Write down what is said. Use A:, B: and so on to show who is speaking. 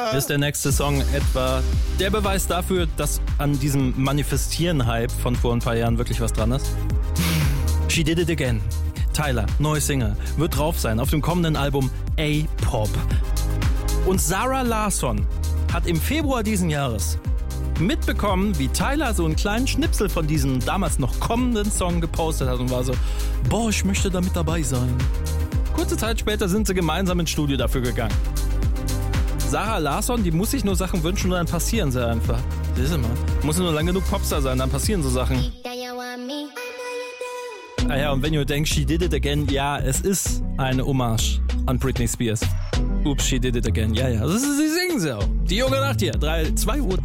A: Ist der nächste Song etwa der Beweis dafür, dass an diesem Manifestieren-Hype von vor ein paar Jahren wirklich was dran ist? She Did It Again. Tyler, neue Single, wird drauf sein auf dem kommenden Album A-Pop. Und Zara Larsson hat im Februar diesen Jahres mitbekommen, wie Tyler so einen kleinen Schnipsel von diesem damals noch kommenden Song gepostet hat und war so, boah, ich möchte da mit dabei sein. Kurze Zeit später sind sie gemeinsam ins Studio dafür gegangen. Zara Larsson, die muss sich nur Sachen wünschen und dann passieren sie einfach. Siehst du mal, muss nur lang genug Popstar sein, dann passieren so Sachen. Ah ja, und wenn ihr denkt, She Did It Again, ja, es ist eine Hommage an Britney Spears. Oops, She Did It Again, ja, sie singen sie auch. Die junge Nacht hier, 2:03 Uhr.